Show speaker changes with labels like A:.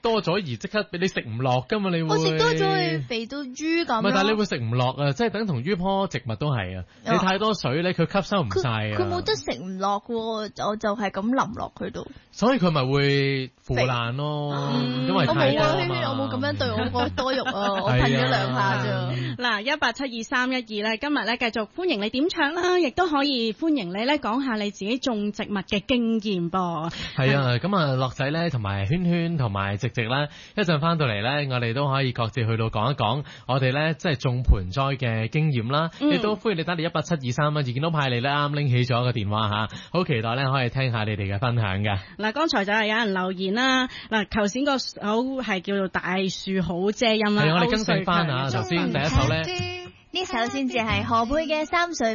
A: 多咗而即刻俾你食唔落噶嘛？你會
B: 我食多咗會肥到豬咁。
A: 唔係，但係你會食唔落啊！即係等同於棵植物都係啊！你太多水咧，佢吸收唔晒啊！
B: 佢冇得食唔落喎，我就係咁淋落佢度。
A: 所以佢咪會腐爛咯，因為太多啊嘛。
B: 我冇咁樣對我個多肉啊，我噴咗2下啫。
C: 嗱，1872312咧，今日咧繼續歡迎你點唱啦，亦都可以歡迎你咧講下你自己種植物嘅經驗噃。
A: 係啊，咁啊，樂仔咧同埋圈圈同埋直直咧，一陣翻到嚟咧，我哋都可以各自去到講一講我哋咧即係種盆栽嘅經驗啦。亦都歡迎你打嚟18723，見到派你咧啱拎起咗個電話吓，好期待咧可以聽下你哋嘅分享嘅。
C: 嗱，剛才就係有人留言啦，嗱，頭先個首係叫做大樹好遮陰啦。
A: 係，我哋跟進翻啊，頭先第一首咧，
B: 呢首先至係何佩嘅3歲。